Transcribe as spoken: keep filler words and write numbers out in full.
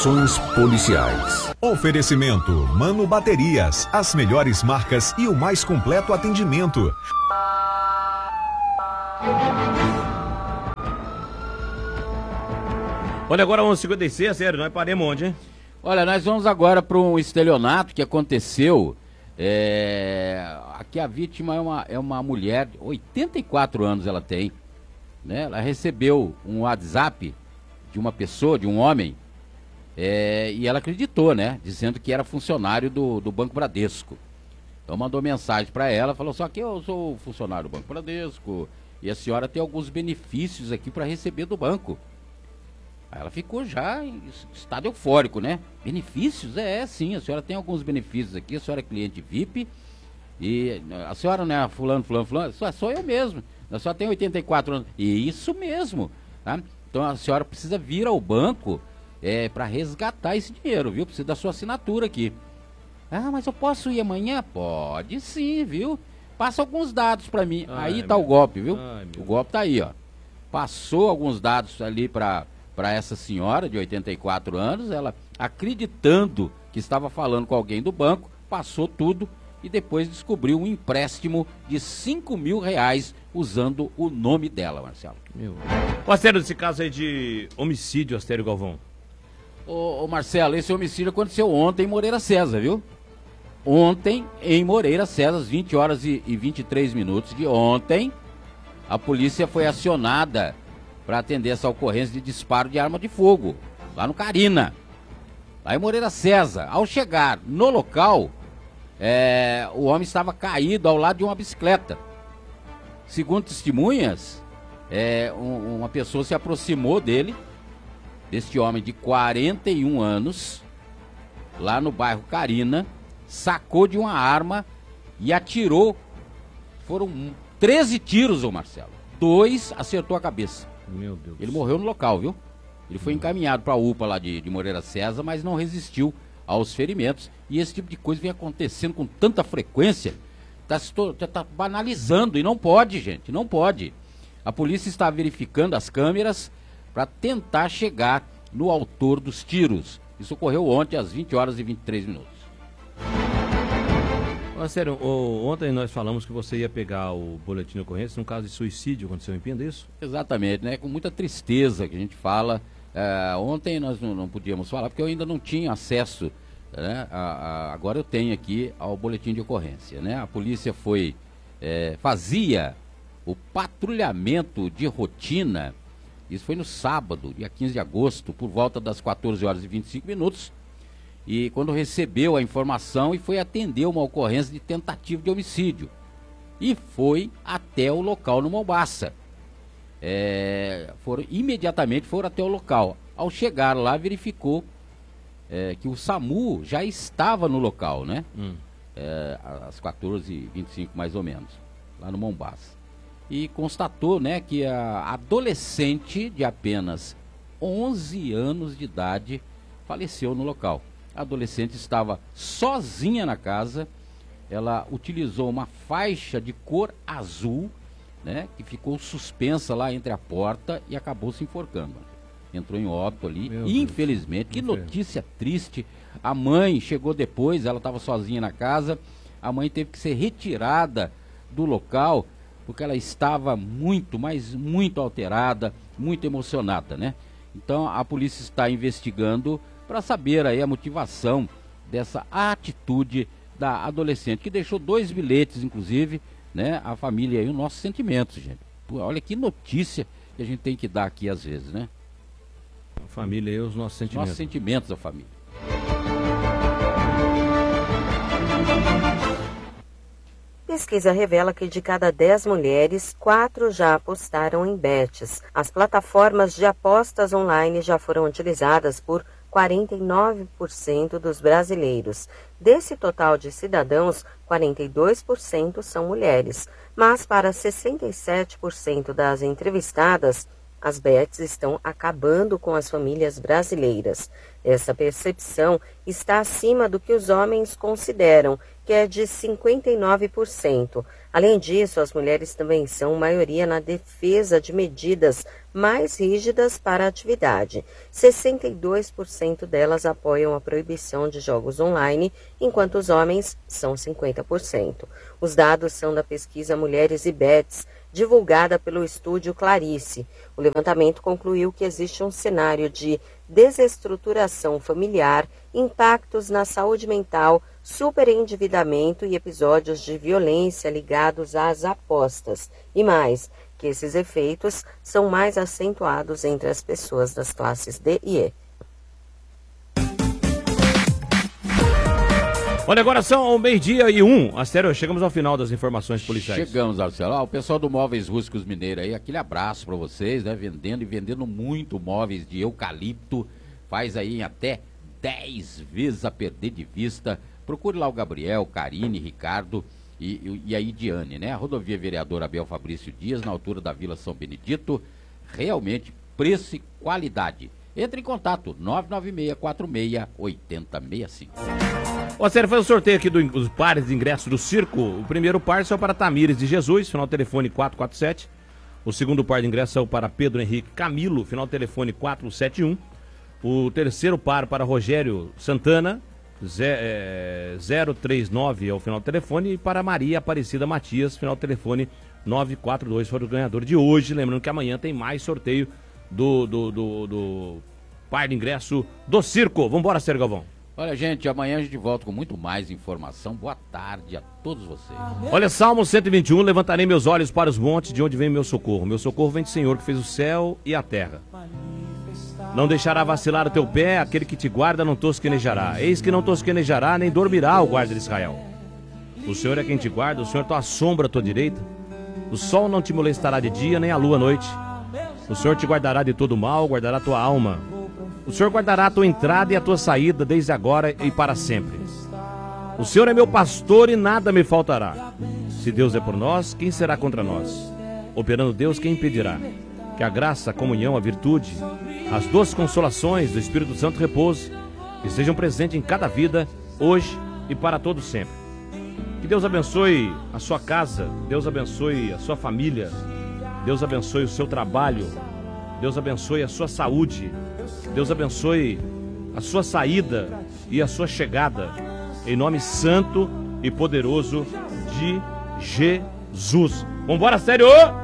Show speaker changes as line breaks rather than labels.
Ações policiais.
Oferecimento Mano Baterias, as melhores marcas e o mais completo atendimento.
Olha, agora onze e cinquenta e seis, sério, nós paremos onde, hein?
Olha, nós vamos agora para um estelionato que aconteceu. É... Aqui a vítima é uma, é uma mulher, oitenta e quatro anos ela tem, né? Ela recebeu um WhatsApp de uma pessoa, de um homem, é... e ela acreditou, né? Dizendo que era funcionário do, do Banco Bradesco. Então mandou mensagem para ela, falou só que eu sou funcionário do Banco Bradesco e a senhora tem alguns benefícios aqui para receber do banco. Aí ela ficou já em estado eufórico, né? Benefícios? É, sim, a senhora tem alguns benefícios aqui, a senhora é cliente V I P, e a senhora não é fulano, fulano, fulano, só sou eu mesmo, a senhora tem oitenta e quatro anos, e isso mesmo, tá? Então a senhora precisa vir ao banco é, para resgatar esse dinheiro, viu? Precisa da sua assinatura aqui. Ah, mas eu posso ir amanhã? Pode sim, viu? Passa alguns dados para mim. Ai, aí tá meu... o golpe, viu? Ai, o golpe tá aí, ó. Passou alguns dados ali para... para essa senhora de oitenta e quatro anos, ela acreditando que estava falando com alguém do banco, passou tudo e depois descobriu um empréstimo de cinco mil reais usando o nome dela, Marcelo.
Meu... O Astério, desse caso aí de homicídio, Astério Galvão.
Ô, ô Marcelo, esse homicídio aconteceu ontem em Moreira César, viu? Ontem em Moreira César, às vinte horas e vinte e três minutos de ontem, a polícia foi acionada para atender essa ocorrência de disparo de arma de fogo, lá no Carina, lá em Moreira César. Ao chegar no local, é, o homem estava caído ao lado de uma bicicleta. Segundo testemunhas, é, um, uma pessoa se aproximou dele, deste homem de quarenta e um anos, lá no bairro Carina, sacou de uma arma e atirou. Foram treze tiros, ô Marcelo. Dois acertou a cabeça.
Meu Deus.
Ele morreu no local, viu? Ele foi encaminhado para a U P A lá de, de Moreira César, mas não resistiu aos ferimentos. E esse tipo de coisa vem acontecendo com tanta frequência, está tá banalizando, e não pode, gente, não pode. A polícia está verificando as câmeras para tentar chegar no autor dos tiros. Isso ocorreu ontem às vinte horas e vinte e três minutos.
Ah, sério, ontem nós falamos que você ia pegar o boletim de ocorrência num caso de suicídio, aconteceu em Pinda, é isso?
Exatamente, né? Com muita tristeza que a gente fala. É, ontem nós não, não podíamos falar porque eu ainda não tinha acesso, né? A, a, agora eu tenho aqui ao boletim de ocorrência, né? A polícia foi, é, fazia o patrulhamento de rotina, isso foi no sábado, dia quinze de agosto, por volta das quatorze horas e vinte e cinco minutos. E quando recebeu a informação e foi atender uma ocorrência de tentativa de homicídio. E foi até o local no Mombaça. É, foram, imediatamente foram até o local. Ao chegar lá, verificou é, que o SAMU já estava no local, né? Hum. É, às quatorze e vinte e cinco mais ou menos, lá no Mombaça. E constatou, né, que a adolescente de apenas onze anos de idade faleceu no local. A adolescente estava sozinha na casa, ela utilizou uma faixa de cor azul, né, que ficou suspensa lá entre a porta e acabou se enforcando. Entrou em óbito ali, Meu infelizmente, Deus. Que notícia triste. A mãe chegou depois, ela estava sozinha na casa, a mãe teve que ser retirada do local, porque ela estava muito, mas muito alterada, muito emocionada, né? Então a polícia está investigando para saber aí a motivação dessa atitude da adolescente, que deixou dois bilhetes, inclusive, né? A família e os nossos sentimentos, gente. Pô, olha que notícia que a gente tem que dar aqui às vezes, né?
A família e os nossos sentimentos.
Nossos sentimentos da família.
Pesquisa revela que de cada dez mulheres, quatro já apostaram em bets. As plataformas de apostas online já foram utilizadas por quarenta e nove por cento dos brasileiros. Desse total de cidadãos, quarenta e dois por cento são mulheres. Mas para sessenta e sete por cento das entrevistadas, as bets estão acabando com as famílias brasileiras. Essa percepção está acima do que os homens consideram, que é de cinquenta e nove por cento. Além disso, as mulheres também são maioria na defesa de medidas mais rígidas para a atividade. sessenta e dois por cento delas apoiam a proibição de jogos online, enquanto os homens são cinquenta por cento. Os dados são da pesquisa Mulheres e Bets, divulgada pelo estúdio Clarice. O levantamento concluiu que existe um cenário de desestruturação familiar, impactos na saúde mental, superendividamento e episódios de violência ligados às apostas. E mais, que esses efeitos são mais acentuados entre as pessoas das classes D e E.
Olha, agora são meio-dia e um. Astério, chegamos ao final das informações policiais.
Chegamos, Marcelo. Ah, o pessoal do Móveis Rústicos Mineiro aí, aquele abraço pra vocês, né? Vendendo e vendendo muito móveis de eucalipto. Faz aí em até dez vezes a perder de vista. Procure lá o Gabriel, Karine, Ricardo e, e, e a Idiane, né? A rodovia Vereador Abel Fabrício Dias, na altura da Vila São Benedito. Realmente, preço e qualidade. Entre em contato, nove nove seis quatro seis oito zero seis cinco.
Ó, sério, faz o sorteio aqui do- dos pares de ingressos do circo. O primeiro par saiu para Tamires de Jesus, final telefone quatro quatro sete. O segundo par de ingressos saiu para Pedro Henrique Camilo, final telefone quatro sete um. O terceiro par para Rogério Santana, ze- é, zero três nove é o final do telefone. E para Maria Aparecida Matias, final telefone nove quatro dois, foi o ganhador de hoje. Lembrando que amanhã tem mais sorteio do, do, do, do par de ingresso do circo. Vambora, Sérgio Galvão.
Olha, gente, amanhã a gente volta com muito mais informação. Boa tarde a todos vocês.
Olha, Salmo cento e vinte e um, levantarei meus olhos para os montes, de onde vem meu socorro. Meu socorro vem do Senhor, que fez o céu e a terra. Não deixará vacilar o teu pé, aquele que te guarda não tosquenejará. Eis que não tosquenejará, nem dormirá o guarda de Israel. O Senhor é quem te guarda, o Senhor é tua sombra à tua direita. O sol não te molestará de dia, nem a lua à noite. O Senhor te guardará de todo mal, guardará tua alma. O Senhor guardará a tua entrada e a tua saída, desde agora e para sempre. O Senhor é meu pastor e nada me faltará. Se Deus é por nós, quem será contra nós? Operando Deus, quem impedirá? Que a graça, a comunhão, a virtude, as doces consolações do Espírito Santo repouse e sejam presentes em cada vida, hoje e para todo sempre. Que Deus abençoe a sua casa, Deus abençoe a sua família, Deus abençoe o seu trabalho, Deus abençoe a sua saúde, Deus abençoe a sua saída e a sua chegada, em nome santo e poderoso de Jesus. Vambora, sério!